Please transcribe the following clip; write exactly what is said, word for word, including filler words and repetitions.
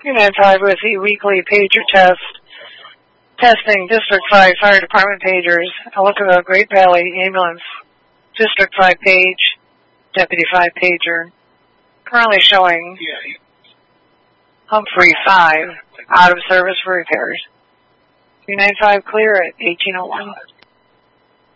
Unit five with the weekly pager test. Testing District five Fire Department pagers. Ellicottville Great Valley Ambulance. District five page. Deputy five pager. Currently showing Humphrey five out of service for repairs. three nine five clear at eighteen oh one.